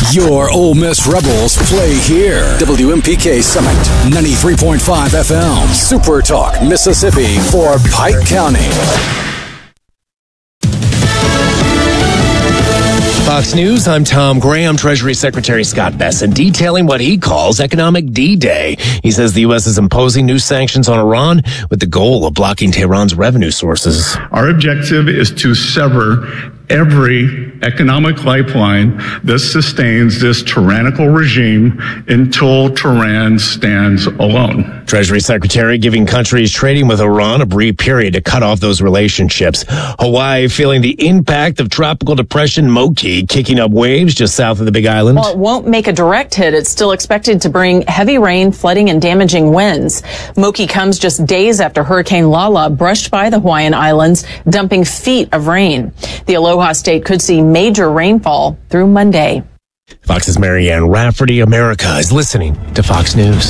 Your Ole Miss Rebels play here. WMPK Summit, 93.5 FM. Super Talk, Mississippi for Pike County. Fox News, I'm Tom Graham. Treasury Secretary Scott Bessent detailing what he calls economic D-Day. He says the U.S. is imposing new sanctions on Iran with the goal of blocking Tehran's revenue sources. Our objective is to sever every economic lifeline that sustains this tyrannical regime until Tehran stands alone. Treasury Secretary giving countries trading with Iran a brief period to cut off those relationships. Hawaii feeling the impact of Tropical Depression Moki kicking up waves just south of the Big Island. While it won't make a direct hit, it's still expected to bring heavy rain, flooding, and damaging winds. Moki comes just days after Hurricane Lala brushed by the Hawaiian Islands, dumping feet of rain. The Aloha State could see major rainfall through Monday. Fox's Marianne Rafferty. America is listening to Fox News.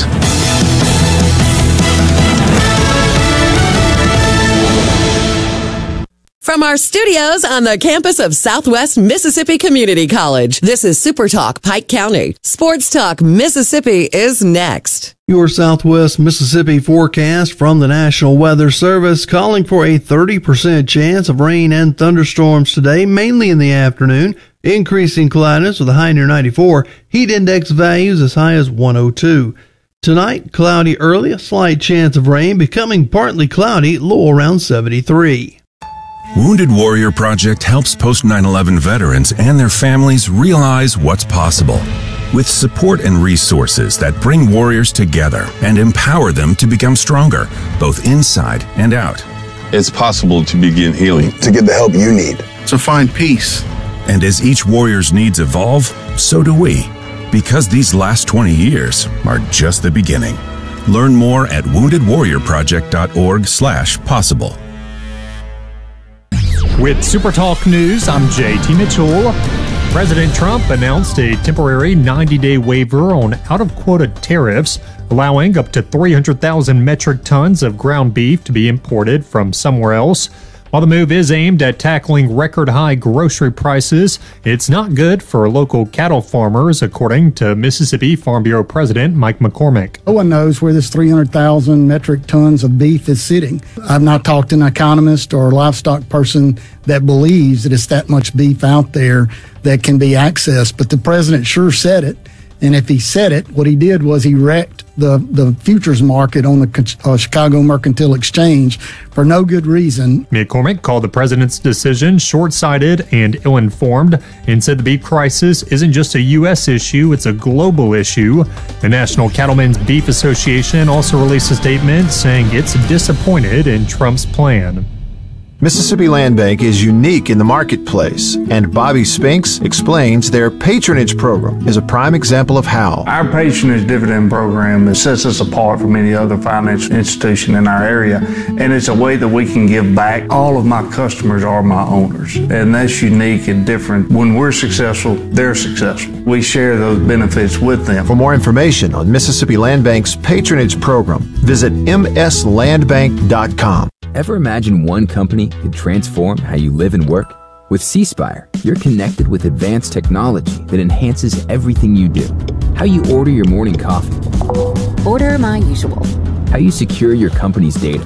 From our studios on the campus of Southwest Mississippi Community College, this is Super Talk Pike County. Sports Talk Mississippi is next. Your Southwest Mississippi forecast from the National Weather Service calling for a 30% chance of rain and thunderstorms today, mainly in the afternoon. Increasing cloudiness with a high near 94. Heat index values as high as 102. Tonight, cloudy early, a slight chance of rain, becoming partly cloudy, low around 73. Wounded Warrior Project helps post 9/11 veterans and their families realize what's possible. With support and resources that bring warriors together and empower them to become stronger, both inside and out. It's possible to begin healing. To get the help you need. To find peace. And as each warrior's needs evolve, so do we. Because these last 20 years are just the beginning. Learn more at woundedwarriorproject.org/possible. With Super Talk News, I'm JT Mitchell. President Trump announced a temporary 90-day waiver on out-of-quota tariffs, allowing up to 300,000 metric tons of ground beef to be imported from somewhere else. While the move is aimed at tackling record-high grocery prices, it's not good for local cattle farmers, according to Mississippi Farm Bureau President Mike McCormick. No one knows where this 300,000 metric tons of beef is sitting. I've not talked to an economist or a livestock person that believes that it's that much beef out there that can be accessed, but the president sure said it. And if he said it, what he did was he wrecked the futures market on the Chicago Mercantile Exchange for no good reason. McCormick called the president's decision short-sighted and ill-informed and said the beef crisis isn't just a U.S. issue, it's a global issue. The National Cattlemen's Beef Association also released a statement saying it's disappointed in Trump's plan. Mississippi Land Bank is unique in the marketplace, and Bobby Spinks explains their patronage program is a prime example of how. Our patronage dividend program sets us apart from any other financial institution in our area, and it's a way that we can give back. All of my customers are my owners, and that's unique and different. When we're successful, they're successful. We share those benefits with them. For more information on Mississippi Land Bank's patronage program, visit mslandbank.com. Ever imagine one company could transform how you live and work? With C-Spire, you're connected with advanced technology that enhances everything you do. How you order your morning coffee. Order my usual. How you secure your company's data.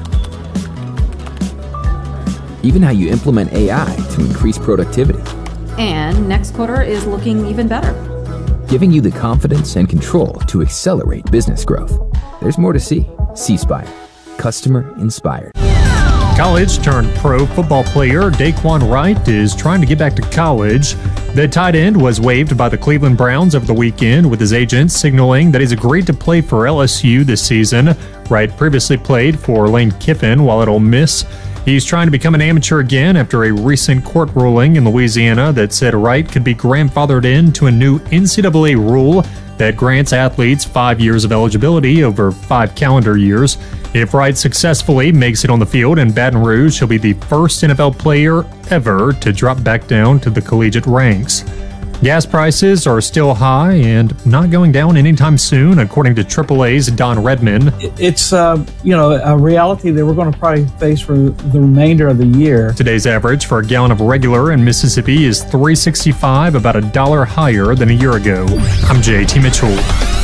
Even how you implement AI to increase productivity. And next quarter is looking even better. Giving you the confidence and control to accelerate business growth. There's more to see. C-Spire. Customer inspired. College-turned-pro football player Daquan Wright is trying to get back to college. The tight end was waived by the Cleveland Browns over the weekend, with his agent signaling that he's agreed to play for LSU this season. Wright previously played for Lane Kiffin while at Ole Miss. He's trying to become an amateur again after a recent court ruling in Louisiana that said Wright could be grandfathered into a new NCAA rule that grants athletes 5 years of eligibility over 5 calendar years. If Wright successfully makes it on the field in Baton Rouge, he'll be the first NFL player ever to drop back down to the collegiate ranks. Gas prices are still high and not going down anytime soon, according to AAA's Don Redman. It's a reality that we're going to probably face for the remainder of the year. Today's average for a gallon of regular in Mississippi is $3.65, about $1 higher than a year ago. I'm JT Mitchell.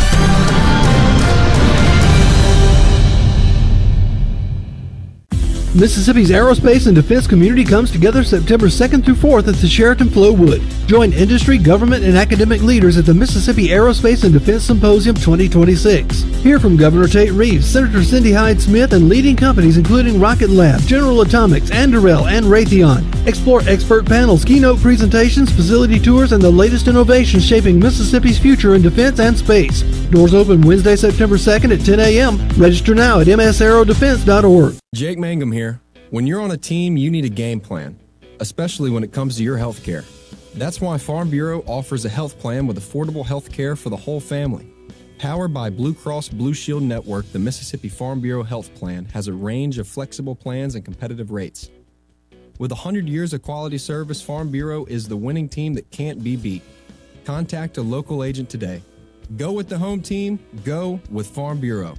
Mississippi's aerospace and defense community comes together September 2nd through 4th at the Sheraton Flowood. Join industry, government, and academic leaders at the Mississippi Aerospace and Defense Symposium 2026. Hear from Governor Tate Reeves, Senator Cindy Hyde-Smith, and leading companies including Rocket Lab, General Atomics, Anduril, and Raytheon. Explore expert panels, keynote presentations, facility tours, and the latest innovations shaping Mississippi's future in defense and space. Doors open Wednesday, September 2nd at 10 a.m. Register now at msaerodefense.org. Jake Mangum here. When you're on a team, you need a game plan, especially when it comes to your health care. That's why Farm Bureau offers a health plan with affordable health care for the whole family. Powered by Blue Cross Blue Shield Network, the Mississippi Farm Bureau Health Plan has a range of flexible plans and competitive rates. With 100 years of quality service, Farm Bureau is the winning team that can't be beat. Contact a local agent today. Go with the home team. Go with Farm Bureau.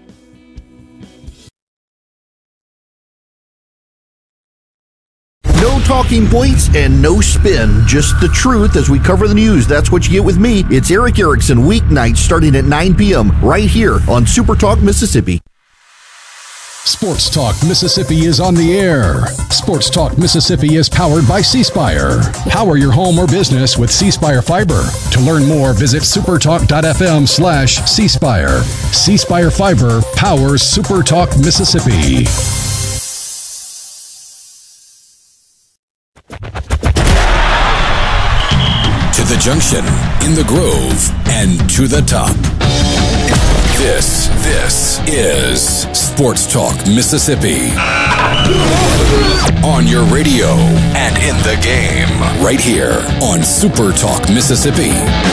No talking points and no spin, just the truth as we cover the news. That's what you get with me. It's Eric Erickson, weeknights starting at 9 p.m. right here on Super Talk Mississippi. Sports Talk Mississippi is on the air. Sports Talk Mississippi is powered by C Spire. Power your home or business with C Spire Fiber. To learn more, visit supertalk.fm/C Spire. C Spire Fiber powers Super Talk Mississippi. To the junction, in the Grove, and to the top. This is Sports Talk Mississippi. On your radio and in the game, right here on Super Talk Mississippi.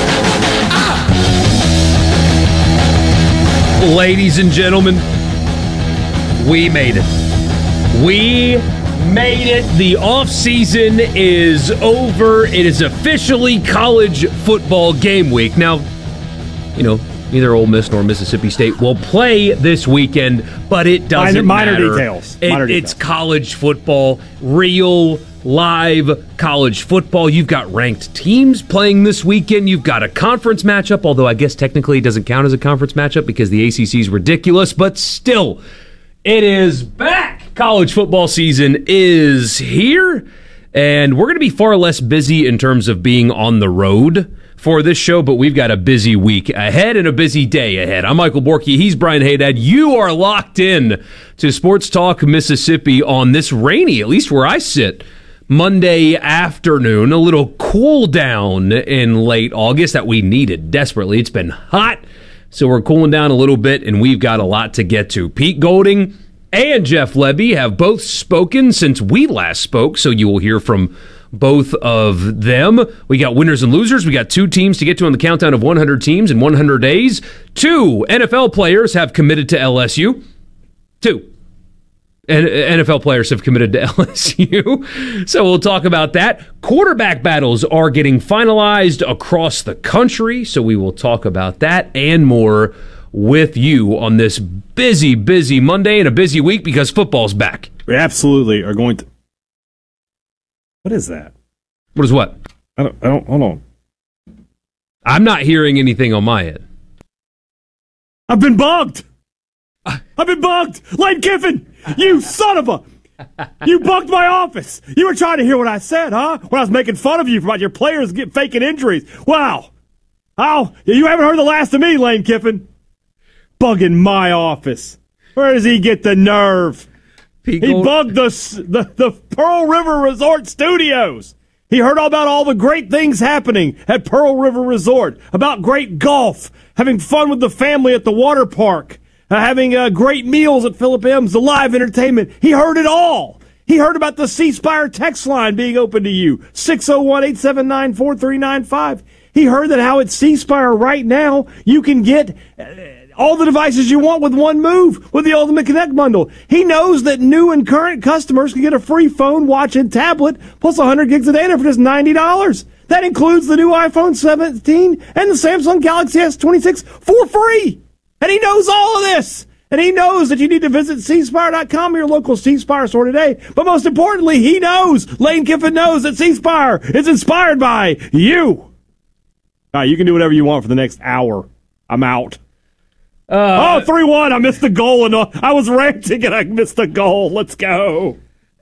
Ladies and gentlemen, we made it. We made it. The offseason is over. It is officially college football game week. Now, neither Ole Miss nor Mississippi State will play this weekend, but it doesn't matter. Minor details. It's college football, real, live college football. You've got ranked teams playing this weekend. You've got a conference matchup, although I guess technically it doesn't count as a conference matchup because the ACC is ridiculous, but still, it is back. College football season is here, and we're going to be far less busy in terms of being on the road for this show, but we've got a busy week ahead and a busy day ahead. I'm Michael Borky. He's Brian Haydad. You are locked in to Sports Talk Mississippi on this rainy, at least where I sit, Monday afternoon. A little cool down in late August that we needed desperately. It's been hot, so we're cooling down a little bit, and we've got a lot to get to. Pete Golding and Jeff Levy have both spoken since we last spoke, so you will hear from both of them. We got winners and losers. We got two teams to get to on the countdown of 100 teams in 100 days. Two NFL players have committed to LSU. Two NFL players have committed to LSU. So we'll talk about that. Quarterback battles are getting finalized across the country, so we will talk about that and more with you on this busy, busy Monday and a busy week because football's back. We absolutely are going to. What is that? What is what? I don't, hold on. I'm not hearing anything on my end. I've been bugged. Lane Kiffin, you son of a... You bugged my office. You were trying to hear what I said, huh? When I was making fun of you about your players faking injuries. Wow. Oh, you haven't heard the last of me, Lane Kiffin. Bugging my office. Where does he get the nerve? He bugged the Pearl River Resort Studios. He heard about all the great things happening at Pearl River Resort, about great golf, having fun with the family at the water park, having great meals at Philip M's, the live entertainment. He heard it all. He heard about the C Spire text line being open to you, 601-879-4395. He heard that how at C Spire right now you can get all the devices you want with one move with the Ultimate Connect bundle. He knows that new and current customers can get a free phone, watch, and tablet plus 100 gigs of data for just $90. That includes the new iPhone 17 and the Samsung Galaxy S26 for free. And he knows all of this. And he knows that you need to visit cspire.com, your local C Spire store today. But most importantly, he knows, Lane Kiffin knows that C Spire is inspired by you. All right, you can do whatever you want for the next hour. I'm out. 3-1. I missed the goal, and I was ranting, and I missed the goal. Let's go.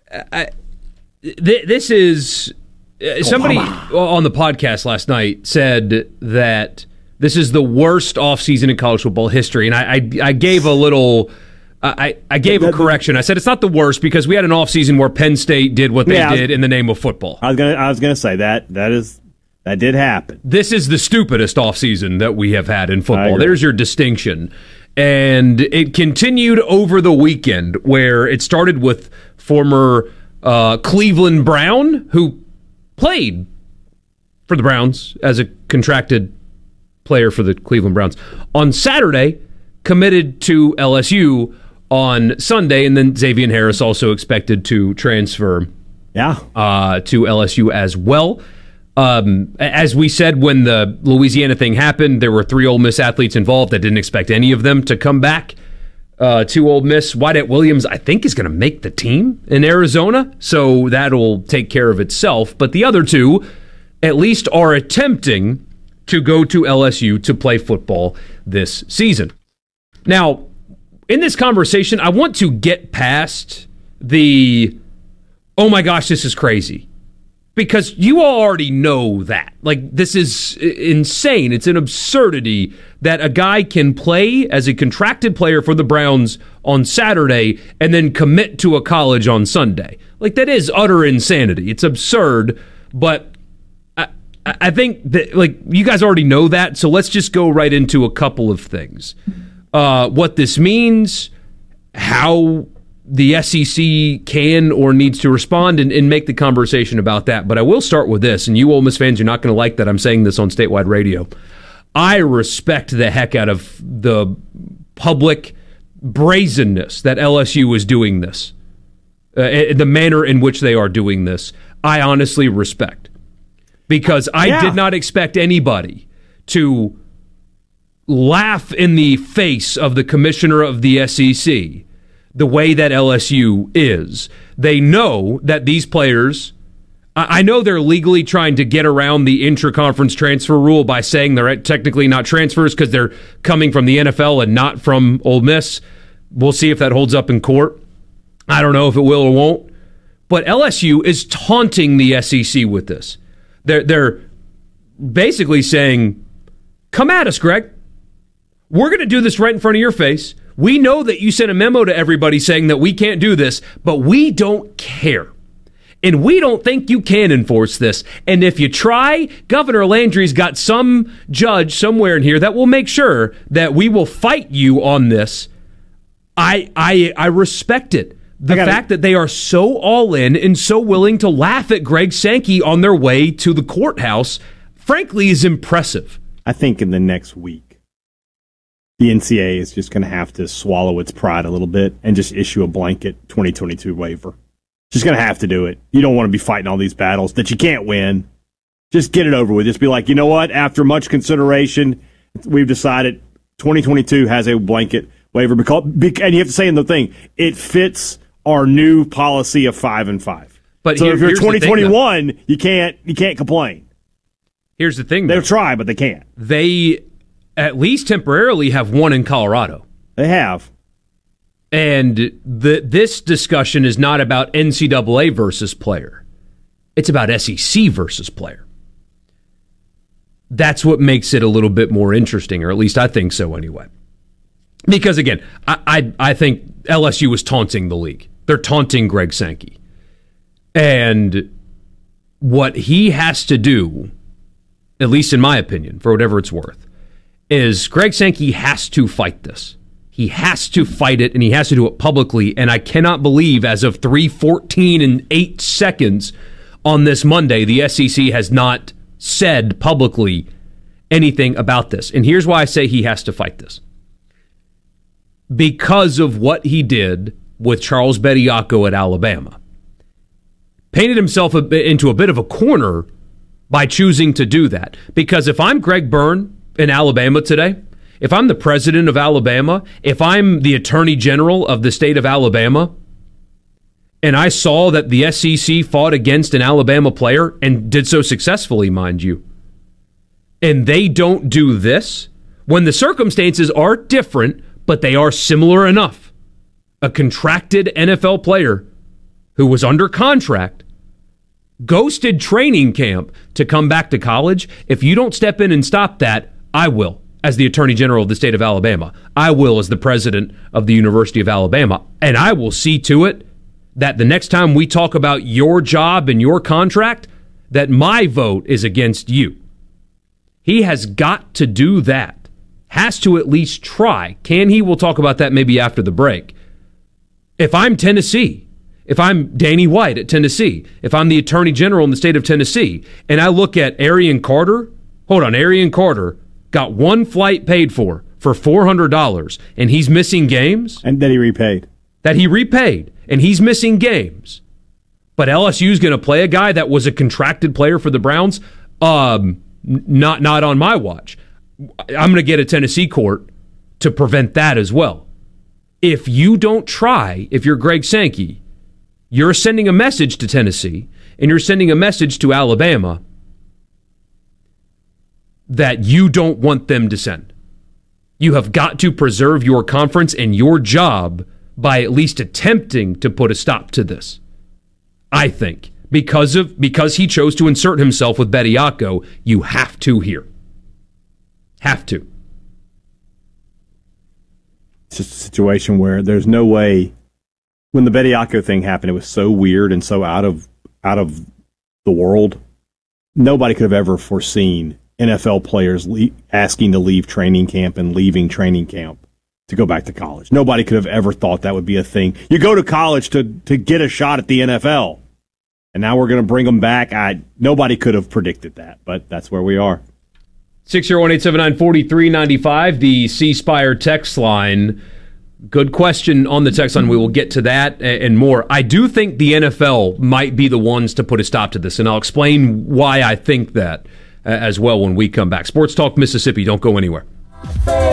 This is... somebody on the podcast last night said that this is the worst offseason in college football history, and I gave a little... I gave a correction. I said it's not the worst because we had an offseason where Penn State did what they did in the name of football. I was gonna say that did happen. This is the stupidest offseason that we have had in football. There's your distinction. And it continued over the weekend where it started with former Cleveland Brown, who played for the Browns as a contracted player for the Cleveland Browns. On Saturday, committed to LSU on Sunday, and then Xavier Harris also expected to transfer to LSU as well. As we said, when the Louisiana thing happened, there were 3 Ole Miss athletes involved. I didn't expect any of them to come back to Ole Miss. Wyatt Williams, I think, is going to make the team in Arizona, so that'll take care of itself. But the other 2, at least, are attempting to go to LSU to play football this season. Now, in this conversation, I want to get past the, oh my gosh, this is crazy. Because you all already know that. Like, this is insane. It's an absurdity that a guy can play as a contracted player for the Browns on Saturday and then commit to a college on Sunday. Like, that is utter insanity. It's absurd, but I think that, like, you guys already know that, so let's just go right into a couple of things. What this means, how the SEC can or needs to respond and make the conversation about that. But I will start with this, and you Ole Miss fans, you're not going to like that I'm saying this on statewide radio. I respect the heck out of the public brazenness that LSU is doing this, the manner in which they are doing this. I honestly respect. Because I did not expect anybody to laugh in the face of the commissioner of the SEC the way that LSU is. They know that these players, I know they're legally trying to get around the intra-conference transfer rule by saying they're technically not transfers because they're coming from the NFL and not from Ole Miss. We'll see if that holds up in court. I don't know if it will or won't. But LSU is taunting the SEC with this. They're basically saying, come at us, Greg. We're going to do this right in front of your face. We know that you sent a memo to everybody saying that we can't do this, but we don't care. And we don't think you can enforce this. And if you try, Governor Landry's got some judge somewhere in here that will make sure that we will fight you on this. I respect it. The fact that they are so all in and so willing to laugh at Greg Sankey on their way to the courthouse, frankly, is impressive. I think in the next week, the NCAA is just going to have to swallow its pride a little bit and just issue a blanket 2022 waiver. Just going to have to do it. You don't want to be fighting all these battles that you can't win. Just get it over with. Just be like, you know what? After much consideration, we've decided 2022 has a blanket waiver. And you have to say in the thing, it fits our new policy of 5-5. But so if you're 2021, you can't complain. Here's the thing, they'll try, but they can't. They at least temporarily have one in Colorado. They have. And this discussion is not about NCAA versus player. It's about SEC versus player. That's what makes it a little bit more interesting, or at least I think so anyway. Because, again, I think LSU is taunting the league. They're taunting Greg Sankey. And what he has to do, at least in my opinion, for whatever it's worth, is Greg Sankey has to fight this. He has to fight it, and he has to do it publicly. And I cannot believe, as of 3:14 and 8 seconds on this Monday, the SEC has not said publicly anything about this. And here's why I say he has to fight this. Because of what he did with Charles Bediako at Alabama. Painted himself into a bit of a corner by choosing to do that. Because if I'm Greg Byrne in Alabama today, if I'm the president of Alabama, if I'm the attorney general of the state of Alabama, and I saw that the SEC fought against an Alabama player and did so successfully, mind you, and they don't do this, when the circumstances are different, but they are similar enough, a contracted NFL player who was under contract ghosted training camp to come back to college. If you don't step in and stop that, I will, as the Attorney General of the state of Alabama. I will, as the president of the University of Alabama. And I will see to it that the next time we talk about your job and your contract, that my vote is against you. He has got to do that. Has to at least try. Can he? We'll talk about that maybe after the break. If I'm Tennessee, if I'm Danny White at Tennessee, if I'm the Attorney General in the state of Tennessee, and I look at Arian Carter, Arian Carter got one flight paid for $400, and he's missing games. And that he repaid. And he's missing games. But LSU's going to play a guy that was a contracted player for the Browns? Not on my watch. I'm going to get a Tennessee court to prevent that as well. If you don't try, if you're Greg Sankey, you're sending a message to Tennessee and you're sending a message to Alabama that you don't want them to send. You have got to preserve your conference and your job by at least attempting to put a stop to this. I think because he chose to insert himself with Bediako, you have to here. Have to. It's just a situation where there's no way. When the Bediako thing happened, it was so weird and so out of the world. Nobody could have ever foreseen NFL players asking to leave training camp and leaving training camp to go back to college. Nobody could have ever thought that would be a thing. You go to college to get a shot at the NFL, and now we're going to bring them back. Nobody could have predicted that, but that's where we are. 601-879-4395, the C Spire text line. Good question on the text line. We will get to that and more. I do think the NFL might be the ones to put a stop to this, and I'll explain why I think that as well when we come back. Sports Talk Mississippi. Don't go anywhere.